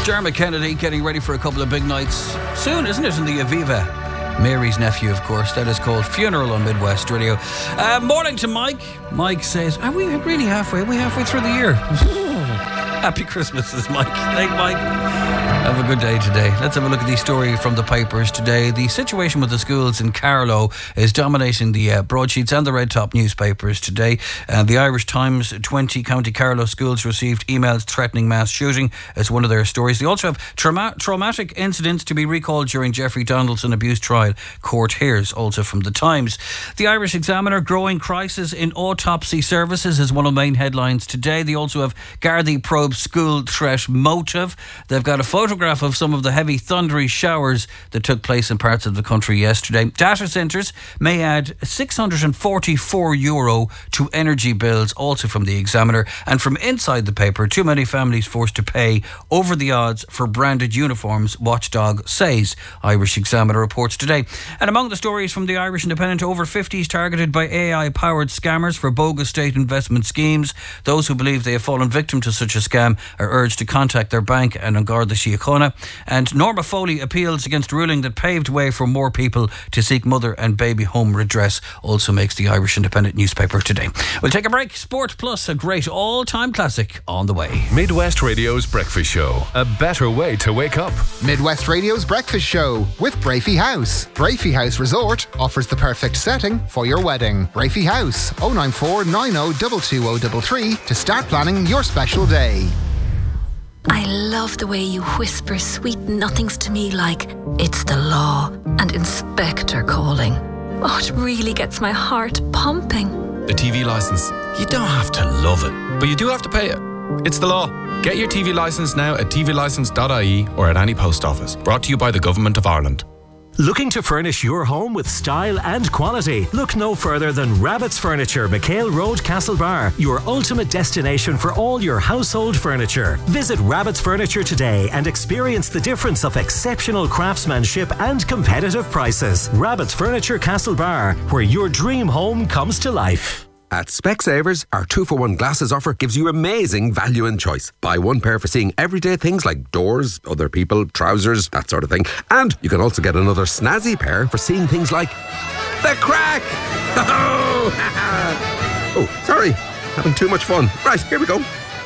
Dermot Kennedy getting ready for a couple of big nights soon, isn't it, in the Aviva? Mary's nephew, of course. That is called Funeral on Midwest Radio. Morning to Mike. Mike says, are we really halfway? Are we halfway through the year? Happy Christmas, says Mike. Thank Mike. Have a good day today. Let's have a look at the story from the papers today. The situation with the schools in Carlow is dominating the broadsheets and the red top newspapers today. The Irish Times, 20 County Carlow schools received emails threatening mass shooting as one of their stories. They also have traumatic incidents to be recalled during Jeffrey Donaldson abuse trial, court hears, also from the Times. The Irish Examiner, growing crisis in autopsy services is one of the main headlines today. They also have Gardaí probe school threat motive. They've got a photograph of some of the heavy thundery showers that took place in parts of the country yesterday. Data centres may add €644 to energy bills, also from the Examiner. And from inside the paper, too many families forced to pay over the odds for branded uniforms, Watchdog says. Irish Examiner reports today. And among the stories from the Irish Independent, over 50s targeted by AI-powered scammers for bogus state investment schemes. Those who believe they have fallen victim to such a scam are urged to contact their bank and on Garda Síochána. And Norma Foley appeals against ruling that paved way for more people to seek mother and baby home redress, also makes the Irish Independent newspaper today. We'll take a break. Sport Plus, a great all-time classic on the way. Midwest Radio's Breakfast Show, a better way to wake up. Midwest Radio's Breakfast Show with Brafey House. Brafey House Resort offers the perfect setting for your wedding. Brafey House, 094 90 22033 to start planning your special day. I love the way you whisper sweet nothings to me like it's the law and inspector calling. Oh, it really gets my heart pumping. The TV licence. You don't have to love it, but you do have to pay it. It's the law. Get your TV licence now at tvlicence.ie or at any post office. Brought to you by the Government of Ireland. Looking to furnish your home with style and quality? Look no further than Rabbit's Furniture, McHale Road, Castlebar, your ultimate destination for all your household furniture. Visit Rabbit's Furniture today and experience the difference of exceptional craftsmanship and competitive prices. Rabbit's Furniture, Castlebar, where your dream home comes to life. At Specsavers, our 2-for-1 glasses offer gives you amazing value and choice. Buy one pair for seeing everyday things like doors, other people, trousers, that sort of thing. And you can also get another snazzy pair for seeing things like the crack. Oh, sorry. Having too much fun. Right, here we go.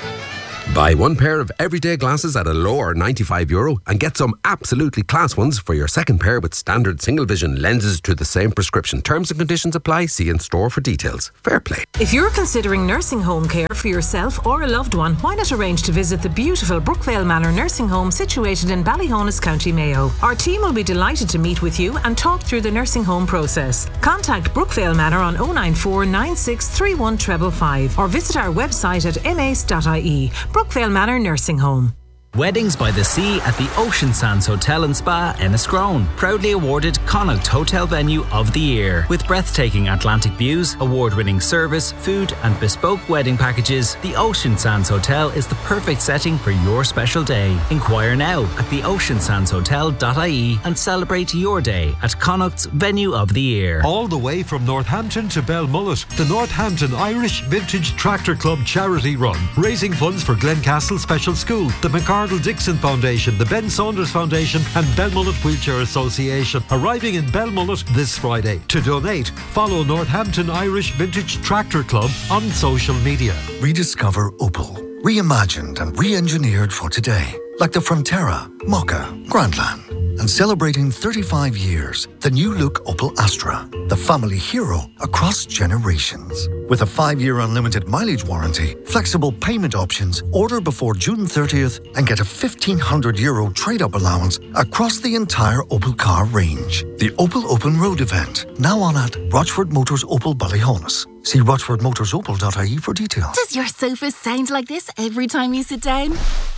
Buy one pair of everyday glasses at a lower €95 and get some absolutely class ones for your second pair with standard single vision lenses to the same prescription. Terms and conditions apply. See in store for details. Fair play. If you're considering nursing home care for yourself or a loved one, why not arrange to visit the beautiful Brookvale Manor nursing home situated in Ballyhonus, County Mayo. Our team will be delighted to meet with you and talk through the nursing home process. Contact Brookvale Manor on 094 96 31 555 or visit our website at mace.ie. Brookvale Manor Nursing Home. Weddings by the Sea at the Ocean Sands Hotel and Spa, Enniscrone. Proudly awarded Connacht Hotel Venue of the Year. With breathtaking Atlantic views, award-winning service, food and bespoke wedding packages, the Ocean Sands Hotel is the perfect setting for your special day. Inquire now at theoceansandshotel.ie and celebrate your day at Connacht's Venue of the Year. All the way from Northampton to Belmullet, the Northampton Irish Vintage Tractor Club charity run, raising funds for Glencastle Special School, the McCardle Dixon Foundation, the Ben Saunders Foundation and Belmullet Wheelchair Association, arriving in Belmullet this Friday. To donate, follow Northampton Irish Vintage Tractor Club on social media. Rediscover Opel. Reimagined and re-engineered for today. Like the Frontera, Mokka, Grandland. And celebrating 35 years, the new look Opel Astra. The family hero across generations. With a 5-year unlimited mileage warranty, flexible payment options, order before June 30th and get a €1,500 trade-up allowance across the entire Opel car range. The Opel Open Road event, now on at Rochford Motors Opel Ballyhonus. See rochfordmotorsopel.ie for details. Does your sofa sound like this every time you sit down?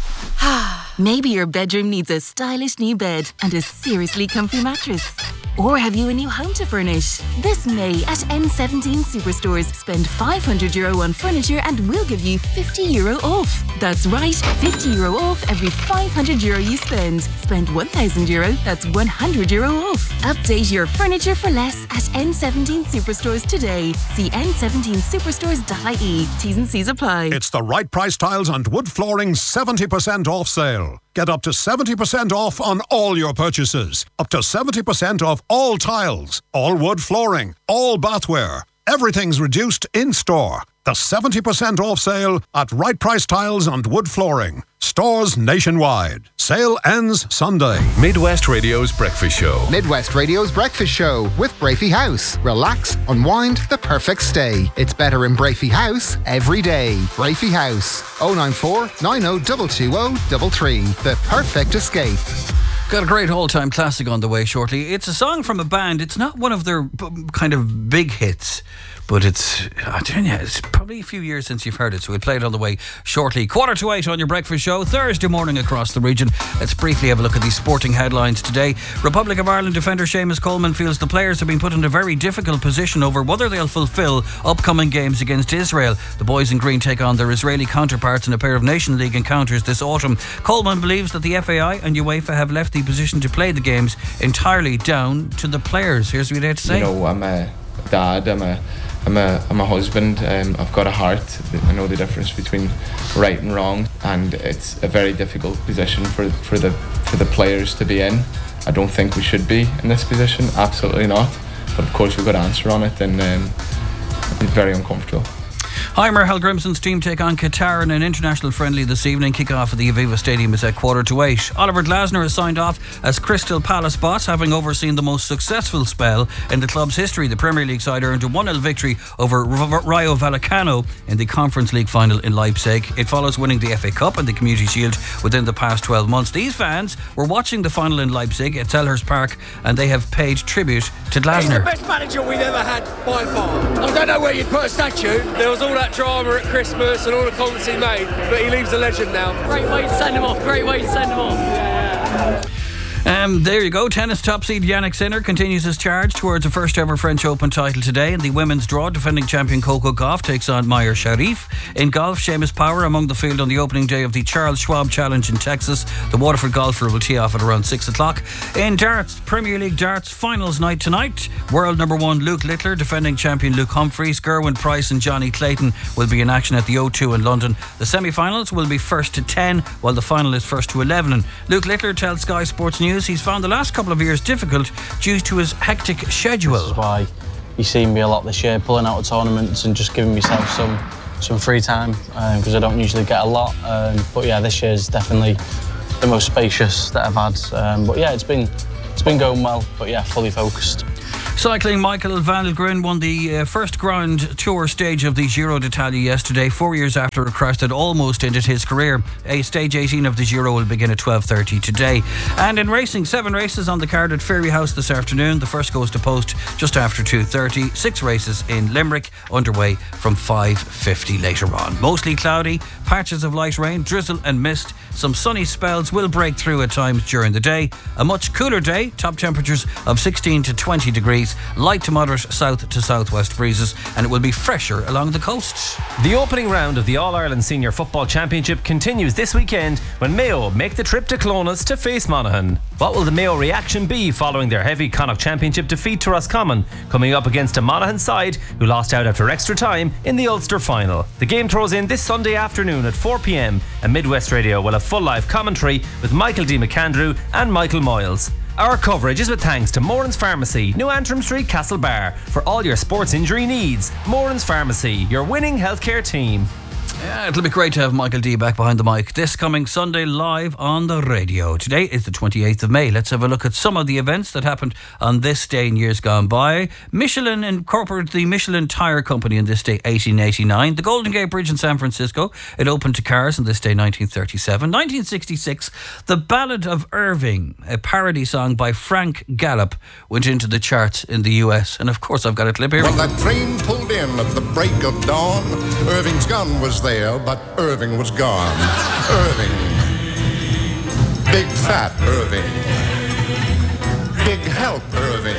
Maybe your bedroom needs a stylish new bed and a seriously comfy mattress. Or have you a new home to furnish? This May at N17 Superstores, spend €500 on furniture and we'll give you €50 off. That's right, €50 off every €500 you spend. Spend €1,000, that's €100 off. Update your furniture for less at N17 Superstores today. See n17superstores.ie. T's and C's apply. It's the Right Price Tiles and Wood Flooring 70% off sale. Get up to 70% off on all your purchases. Up to 70% off all tiles, all wood flooring, all bathware. Everything's reduced in-store. The 70% off sale at Right Price Tiles and Wood Flooring. Stores nationwide. Sale ends Sunday. Midwest Radio's Breakfast Show. Midwest Radio's Breakfast Show with Brafey House. Relax, unwind, the perfect stay. It's better in Brafey House every day. Brafey House. 094 90 The perfect escape. Got a great all-time classic on the way shortly. It's a song from a band. It's not one of their kind of big hits, but it's probably a few years since you've heard it, so we'll play it on the way shortly. 7:45 on your breakfast show, Thursday morning across the region. Let's briefly have a look at these sporting headlines today. Republic of Ireland defender Seamus Coleman feels the players have been put in a very difficult position over whether they'll fulfil upcoming games against Israel. The boys in green take on their Israeli counterparts in a pair of Nation League encounters this autumn. Coleman believes that the FAI and UEFA have left the position to play the games entirely down to the players. Here's what he had to say. You know, I'm a dad, I'm a husband, I've got a heart. I know the difference between right and wrong, and it's a very difficult position for the players to be in. I don't think we should be in this position, absolutely not. But of course we've got to answer on it, and it's very uncomfortable. Heimer Hallgrimsson's team take on Qatar in an international friendly this evening. Kick-off at the Aviva Stadium is at 7:45. Oliver Glasner has signed off as Crystal Palace boss, having overseen the most successful spell in the club's history. The Premier League side earned a 1-0 victory over Rayo Vallecano in the Conference League final in Leipzig. It follows winning the FA Cup and the Community Shield within the past 12 months. These fans were watching the final in Leipzig at Selhurst Park, and they have paid tribute to Glasner. He's the best manager we've ever had by far. I don't know where you'd put a statue. There was all that drama at Christmas and all the comments he made, but he leaves a legend now. Great way to send him off, There you go. Tennis top seed Yannick Sinner continues his charge towards the first ever French Open title today. In the women's draw, defending champion Coco Gauff takes on Meyer Sharif. In golf, Seamus Power among the field on the opening day of the Charles Schwab Challenge in Texas. The Waterford golfer will tee off at around 6 o'clock. In darts, Premier League darts finals night tonight. World number 1 Luke Littler defending champion Luke Humphries. Gerwyn Price and Johnny Clayton will be in action at the O2 in London. The semi-finals will be 1st to 10, while the final is 1st to 11. And Luke Littler tells Sky Sports News he's found the last couple of years difficult due to his hectic schedule. This is why you've seen me a lot this year, pulling out of tournaments and just giving myself some free time, because I don't usually get a lot. But yeah, this year is definitely the most spacious that I've had. But yeah, it's been going well, but yeah, fully focused. Cycling, Michael van der Gryn won the first Grand Tour stage of the Giro d'Italia yesterday, 4 years after a crash that almost ended his career. Stage 18 of the Giro will begin at 12:30 today. And in racing, 7 races on the card at Fairyhouse this afternoon. The first goes to post just after 2:30. 6 races in Limerick underway from 5:50 later on. Mostly cloudy, patches of light rain, drizzle and mist. Some sunny spells will break through at times during the day. A much cooler day, top temperatures of 16 to 20 degrees. Light to moderate south to southwest breezes, and it will be fresher along the coast. The opening round of the All-Ireland Senior Football Championship continues this weekend when Mayo make the trip to Clones to face Monaghan. What will the Mayo reaction be following their heavy Connacht Championship defeat to Roscommon, coming up against a Monaghan side who lost out after extra time in the Ulster final? The game throws in this Sunday afternoon at 4 p.m, and Midwest Radio will have full live commentary with Michael D. McAndrew and Michael Moyles. Our coverage is with thanks to Moran's Pharmacy, New Antrim Street, Castlebar. For all your sports injury needs, Moran's Pharmacy, your winning healthcare team. Yeah, it'll be great to have Michael D back behind the mic this coming Sunday live on the radio. Today is the 28th of May. Let's have a look at some of the events that happened on this day in years gone by. Michelin incorporated the Michelin Tire Company on this day 1889. The Golden Gate Bridge in San Francisco, it opened to cars on this day 1937. 1966, The Ballad of Irving, a parody song by Frank Gallup, went into the charts in the US. And of course I've got a clip here. Well, that train pulled in at the break of dawn. Irving's gun was there, but Irving was gone. Irving. Big fat Irving. Big help Irving.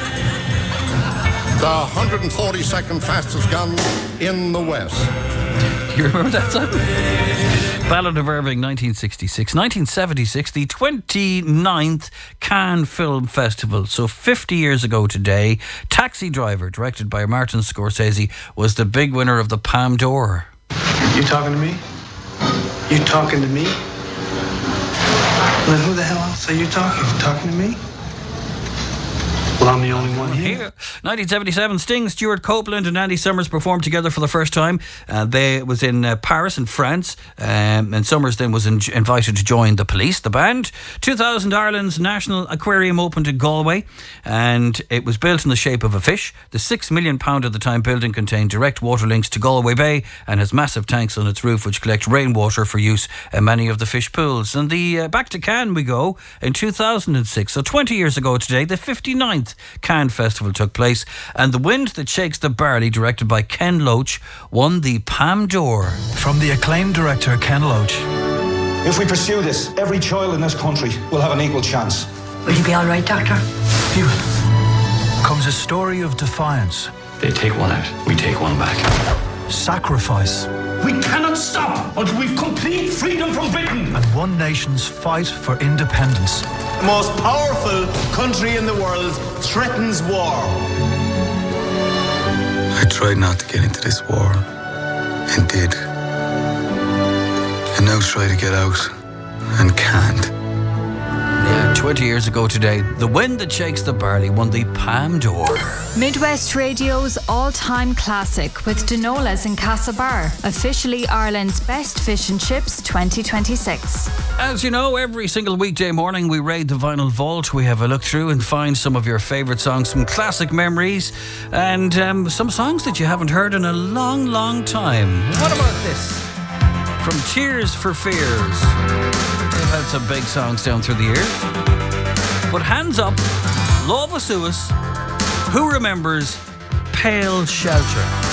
The 142nd fastest gun in the West. You remember that song? Ballad of Irving, 1966. 1976, the 29th Cannes Film Festival. So 50 years ago today, Taxi Driver, directed by Martin Scorsese, was the big winner of the Palme d'Or. You talking to me? You talking to me? Well, then who the hell else are you talking to? Talking to me? Well, I'm the only one here. 1977, Sting, Stuart Copeland and Andy Summers performed together for the first time. They was in Paris in France, and Summers then was invited to join the Police, the band. 2000, Ireland's National Aquarium opened in Galway, and it was built in the shape of a fish. The £6 million at the time building contained direct water links to Galway Bay and has massive tanks on its roof which collect rainwater for use in many of the fish pools. And back to Cannes we go in 2006. So 20 years ago today, the 59th Cannes Festival took place, and The Wind That Shakes the Barley, directed by Ken Loach, won the Palme d'Or. From the acclaimed director Ken Loach. If we pursue this, every child in this country will have an equal chance. Will you be all right, Doctor? He will. Comes a story of defiance. They take one out, we take one back. Sacrifice. We cannot stop until we've complete freedom from Britain. And one nation's fight for independence. The most powerful country in the world threatens war. I tried not to get into this war, and did. And now try to get out, and can't. Yeah, 20 years ago today, The Wind That Shakes the Barley won the Palme d'Or. Midwest Radio's all-time classic with Danolas in Castlebar, officially Ireland's best fish and chips 2026. As you know, every single weekday morning we raid the vinyl vault. We have a look through and find some of your favourite songs, some classic memories, and some songs that you haven't heard in a long, long time. What about this? From Tears for Fears. They've had some big songs down through the years. But hands up, Lova Suis, who remembers Pale Shelter?